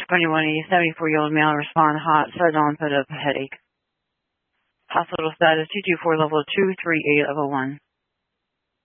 21E, 74-year-old male, respond hot, sudden onset of headache. Hospital status 224, level 238 level 1.